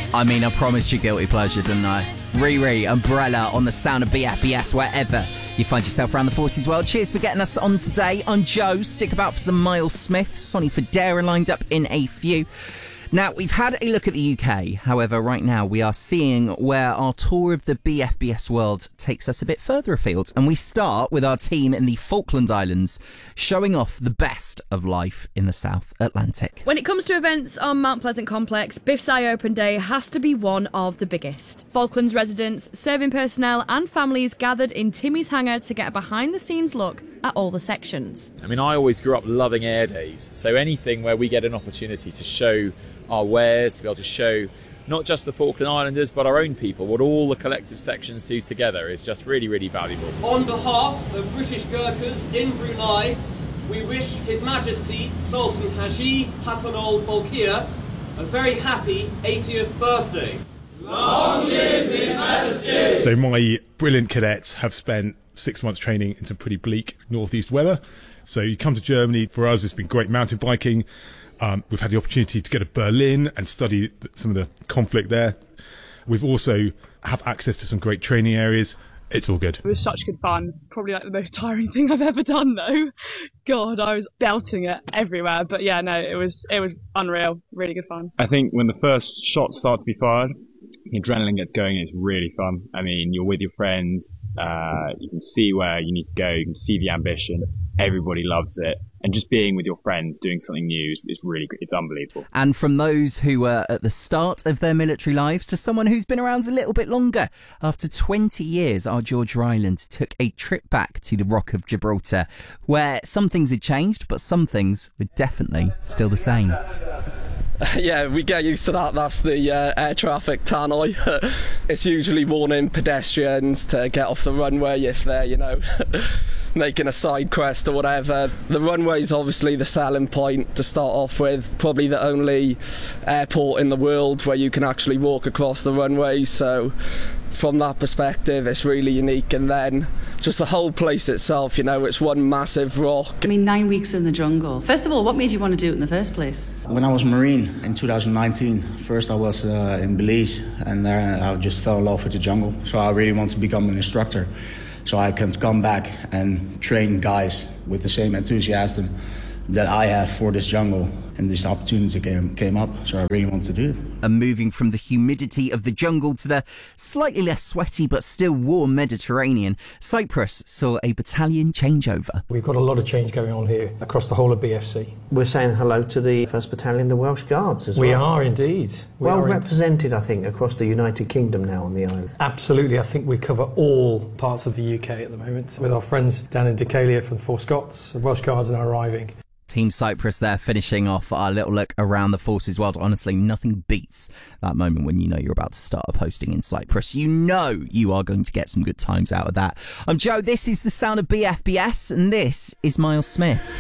I mean, I promised you guilty pleasure, didn't I? Riri, Umbrella on the sound of BFBS wherever you find yourself around the Forces world. Cheers for getting us on today. I'm Joe. Stick about for some Miles Smith. Sonny Fodera lined up in a few. Now, we've had a look at the UK. However, right now we are seeing where our tour of the BFBS world takes us a bit further afield. And we start with our team in the Falkland Islands, showing off the best of life in the South Atlantic. When it comes to events on Mount Pleasant Complex, Biff's Eye Open Day has to be one of the biggest. Falklands residents, serving personnel and families gathered in Timmy's Hangar to get a behind-the-scenes look at all the sections. I mean, I always grew up loving air days, so anything where we get an opportunity to show our wares, to be able to show not just the Falkland Islanders but our own people what all the collective sections do together is just really, really valuable. On behalf of British Gurkhas in Brunei, we wish His Majesty Sultan Haji Hassanal Bolkiah a very happy 80th birthday. Long live His Majesty! So my brilliant cadets have spent 6 months training in some pretty bleak northeast weather. So you come to Germany, for us it's been great mountain biking. We've had the opportunity to go to Berlin and study some of the conflict there. We've also have access to some great training areas. It's all good. It was such good fun. Probably like the most tiring thing I've ever done though. God, I was belting it everywhere. But yeah, no, it was unreal. Really good fun. I think when the first shots start to be fired, the adrenaline gets going, it's really fun. I mean, you're with your friends, you can see where you need to go, you can see the ambition, everybody loves it. And just being with your friends, doing something new is really good. It's unbelievable. And from those who were at the start of their military lives to someone who's been around a little bit longer. After 20 years, our George Ryland took a trip back to the Rock of Gibraltar, where some things had changed, but some things were definitely still the same. Yeah, we get used to that. That's the air traffic tannoy. It's usually warning pedestrians to get off the runway if they're, making a side quest or whatever. The runway's obviously the selling point to start off with. Probably the only airport in the world where you can actually walk across the runway. So from that perspective, it's really unique. And then just the whole place itself, it's one massive rock. I mean, 9 weeks in the jungle. First of all, what made you want to do it in the first place? When I was Marine in 2019, first I was in Belize, and there I just fell in love with the jungle. So I really wanted to become an instructor, so I can come back and train guys with the same enthusiasm that I have for this jungle. And this opportunity came up, so I really wanted to do it. And moving from the humidity of the jungle to the slightly less sweaty but still warm Mediterranean, Cyprus saw a battalion changeover. We've got a lot of change going on here across the whole of BFC. We're saying hello to the 1st Battalion, the Welsh Guards as well. We are indeed. Well represented, I think, across the United Kingdom now on the island. Absolutely. I think we cover all parts of the UK at the moment, with our friends down in Decalia from Four Scots. The Welsh Guards are now arriving. Team Cyprus there, finishing off our little look around the Forces world. Honestly, nothing beats that moment when you know you're about to start a posting in Cyprus. You know you are going to get some good times out of that. I'm Joe, this is the sound of BFBS, and this is Miles Smith.